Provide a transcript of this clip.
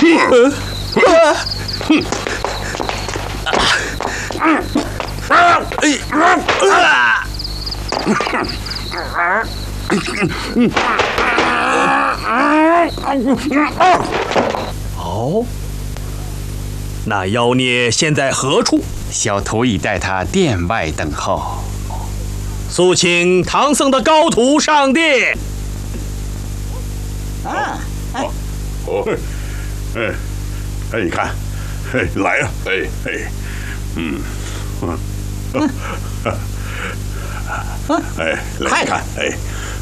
哦，那妖孽现在何处？ 小徒已带他殿外等候。 速请唐僧的高徒上殿。 你看，来呀，来看，